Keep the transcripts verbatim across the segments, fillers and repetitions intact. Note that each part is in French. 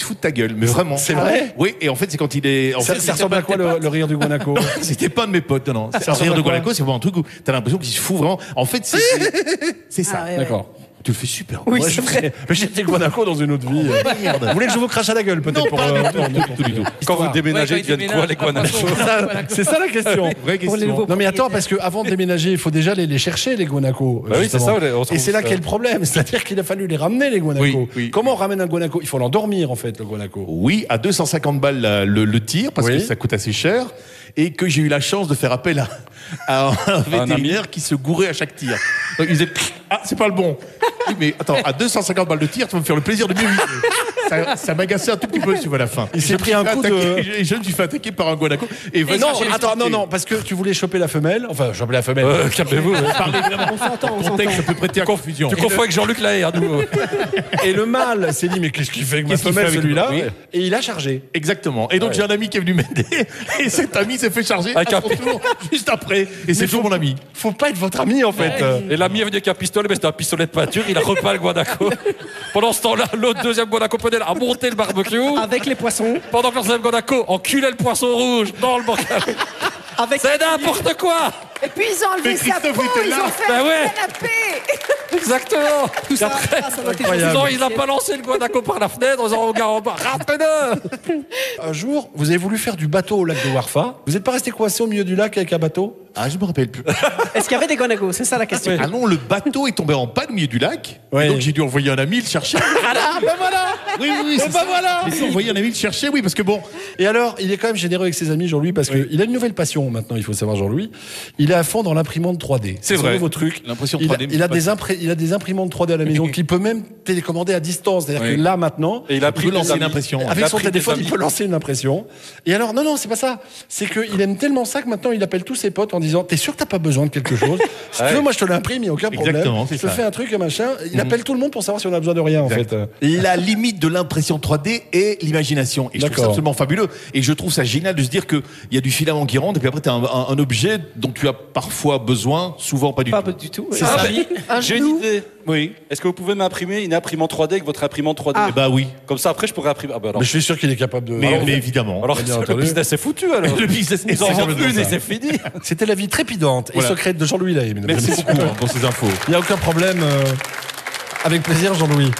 fout de ta gueule, mais vraiment. C'est vrai? Oui, et en fait, c'est quand il est. En ça, fait, ça ressemble à quoi le, le rire du guanaco? C'était pas de mes potes, non, non. C'est un rire de guanaco, c'est vraiment un truc où t'as l'impression qu'il se fout vraiment. En fait, c'est c'est ça. Ah, ouais, ouais. D'accord. Tu le fais super. Oui, Moi, c'est je vrai. ferais- J'étais guanaco dans une autre vie. Merde. Vous voulez que je vous crache à la gueule, peut-être Non, pour, pas euh, du tout, non, non, du tout, du tout. Quand vous Ouais, déménagez, quand ils deviennent ils quoi les déménagent, guanachos? voilà. C'est ça la question. Vraie Pour les question. nouveaux Non mais attends, propriétaires. parce qu'avant de déménager, il faut déjà les, les chercher, les guanacos. Bah oui, c'est justement. ça, on retrouve Et c'est là ça. qu'est le problème. C'est-à-dire qu'il a fallu les ramener, les guanacos. Oui, oui. Comment on ramène un guanaco? Il faut l'endormir, en fait, le guanaco. Oui, à deux cent cinquante balles la- le, le tir, parce Oui. que ça coûte assez cher, et que j'ai eu la chance de faire appel à, à un vétérinaire qui se gourait à chaque tir. Donc il disait, ah, c'est pas le bon. Oui, mais attends, à deux cent cinquante balles de tir, tu vas me faire le plaisir de mieux viser. Ça, ça m'agaçait un tout petit peu, tu vois, à la fin. Il s'est Je me pris suis un fait coup attaquer- de- Et je me suis fait attaquer par un guanaco. Et vas-y, Non, j'ai attends, non, expliqué. non, parce que tu voulais choper la femelle. Enfin, choper la femelle. Euh, Calmez-vous. ouais. Parlez vraiment. On s'entend, on Contexte, ça s'entend. peut prêter à confusion. Tu confonds avec Jean-Luc Lahaye, hein, nous. Et le mâle s'est dit, mais qu'est-ce qu'il fait avec ma Qu'est-ce qu'il femelle, fait avec celui-là? moi? Oui. Et il a chargé. Exactement. Et donc j'ai un ami qui est venu m'aider, et cet ami s'est fait charger Avec à un son tour, juste après. Et c'est toujours mon ami. Faut pas être votre ami, en fait. Et l'ami est venu avec un pistolet, mais c'était un pistolet de peinture, il a repeint le guanaco. Pendant ce temps-là, l'autre deuxième guanaco prenait a monté le barbecue. Avec les poissons. Pendant que le deuxième guanaco enculait le poisson rouge dans le bocal. Avec... C'est n'importe quoi. Et puis ils ont enlevé Mais sa Christophe peau, était ils là. ont fait Ben un ouais. canapé. Exactement. Tout ça, après, ça, ça doit être incroyable. Non, il n'a pas lancé le guanaco par la fenêtre en disant au gars en bas, rentrez-le. Un jour, vous avez voulu faire du bateau au lac de Warfa. Vous n'êtes pas resté coincé au milieu du lac avec un bateau? Ah, je me rappelle plus. Est-ce qu'il y avait des guanacos? C'est ça la question. Ah non, le bateau est tombé en panne au milieu du lac. Ouais. Et donc j'ai dû envoyer un ami le chercher. Ah, ben voilà! Oui, oui, oui. c'est ben ça. voilà. J'ai envoyé un ami le chercher, oui, parce que bon. Et alors, il est quand même généreux avec ses amis, Jean-Louis, parce qu'il a une nouvelle passion maintenant, il faut savoir, Jean-Louis. Il est à fond dans l'imprimante trois D. C'est son vrai. nouveau truc. L'impression Il a, trois D, il, a mais des pas- impré- il a des imprimantes trois D à la maison qu'il peut même télécommander à distance. C'est-à-dire Oui. que là, maintenant, Et il a On pris peut des lancer amis. une impression. avec Il a son pris des téléphone, amis. il peut lancer une impression. Et alors, non, non, c'est pas ça. C'est qu'il aime tellement ça que maintenant, il appelle tous ses potes en disant, t'es sûr que t'as pas besoin de quelque chose? Si tu veux, moi, je te l'imprime, il n'y a aucun problème. Exactement, c'est Je te ça. fais un truc, un machin. Il appelle tout le monde pour savoir si on a besoin de rien, en fait. La limite de l'impression trois D est l'imagination. Et je trouve ça D'accord. absolument fabuleux. Et je trouve ça génial de se dire qu'il y a du filament qui rentre, et puis après, tu as un, un- un objet dont tu as parfois besoin, souvent pas du Pas tout. du tout. C'est oui. ça. Un J'ai une genou. idée. Oui. Est-ce que vous pouvez m'imprimer une imprimante trois D avec votre imprimante trois D? Eh bah oui. Comme ça, après, je pourrais imprimer. Ah bah alors. Mais je suis sûr qu'il est capable de. Mais, Alors, mais évidemment. Alors, bien le entendu. business est foutu alors. le business est Ils en vendent complètement une et ça. c'est fini. C'était la vie trépidante et Voilà. secrète de Jean-Louis Lahaye. mesdames et Merci messieurs. beaucoup hein, pour ces infos. Il n'y a aucun problème. euh, Avec plaisir, Jean-Louis.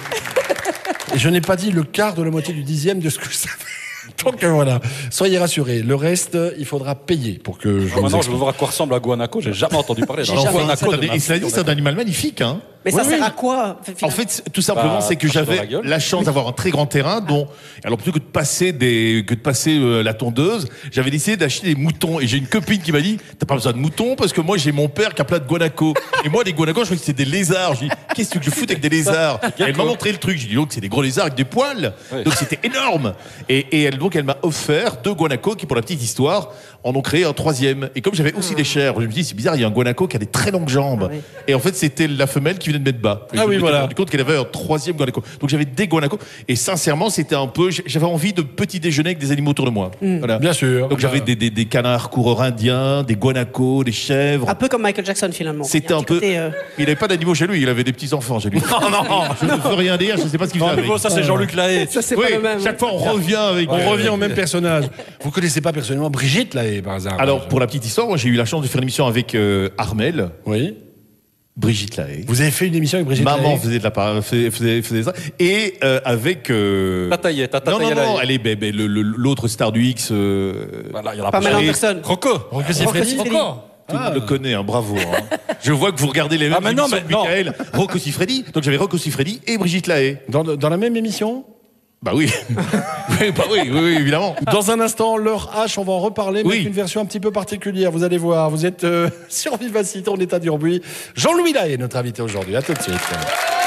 Et je n'ai pas dit le quart de la moitié du dixième de ce que je savais. Donc euh, voilà, soyez rassurés. Le reste, il faudra payer pour que je vous Maintenant, je veux explique. voir à quoi ressemble un guanaco. J'ai jamais entendu parler d'un J'ai jamais- guanaco de ma Et cela vie. dit, c'est un animal magnifique. Hein. Mais ça Oui, sert oui. à quoi? En fait, c'est- tout simplement, Bah, c'est que cracher dans la j'avais gueule. la chance d'avoir un très grand terrain dont, alors plutôt que de passer des, que de passer euh, la tondeuse, j'avais décidé d'acheter des moutons. Et j'ai une copine qui m'a dit, t'as pas besoin de moutons parce que moi j'ai mon père qui a plein de guanacos. Et moi, les guanacos, je croyais que c'était des lézards. Je dis, qu'est-ce que je fous avec des lézards? Et elle m'a montré le truc. J'ai dit, donc c'est des gros lézards avec des poils. Ouais. Donc c'était énorme. Et, et elle, donc elle m'a offert deux guanacos qui, pour la petite histoire, en ont créé un troisième. Et comme j'avais aussi des chèvres, je me dis, c'est bizarre, il y a un guanaco qui a des très longues jambes. Ah oui. Et en fait, c'était la femelle qui venait de mettre bas. Et Ah je oui, me suis voilà. rendu compte qu'elle avait un troisième guanaco. Donc j'avais des guanacos. Et sincèrement, c'était un peu. J'avais envie de petit déjeuner avec des animaux autour de moi. Voilà. Bien sûr. Donc j'avais des, des, des canards coureurs indiens, des guanacos, des chèvres. Un peu comme Michael Jackson finalement. C'était Il y a un petit peu. côté, euh, Il n'avait pas d'animaux chez lui, il avait des petts enfants chez lui. Non, non, je ne peux rien dire, je ne sais pas ce qu'il faisait Non, mais avec. bon, ça c'est Jean-Luc Lahaye. Ça c'est Oui, pas le même. chaque fois on revient avec. On revient au même personnage. Vous connaissez pas personnellement Brigitte Lahaye par hasard? Alors pour la petite histoire, moi j'ai eu la chance de faire une émission avec euh, Armel, Oui. Brigitte Lahaye. Vous avez fait une émission avec Brigitte Maman Lahaye? faisait de la part, faisait, faisait, faisait ça. Et euh, avec. Euh... Tata Yé, Tata Non, non, Lahaye. non, elle est ben, ben, le- le- l'autre star du X. Euh... Voilà, il y en a Pamela pas. Et- Anderson. Rocco. Rocco Siffredi? Siffredi. Encore. Tout le monde le connaît, hein, bravo. Hein. Je vois que vous regardez les mêmes Ah, mais non, émissions mais que non. Michael. Rocco Siffredi. Donc j'avais Rocco Siffredi et Brigitte Lahaye. Dans, dans la même émission? Bah oui. oui, bah oui, oui, oui, évidemment. Dans un instant, leur H, on va en reparler, mais Oui. avec une version un petit peu particulière. Vous allez voir, vous êtes euh, sur Vivacité, en état d'urbuit. Jean-Louis Lahaye est notre invité aujourd'hui. À tout de suite.